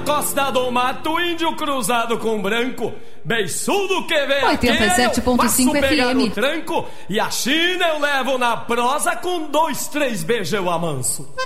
costa do mato, índio cruzado com branco, beiçudo que vem 87.5 pegar no FM. tranco, e a China eu levo na prosa com 2, 3 beijos eu amanso.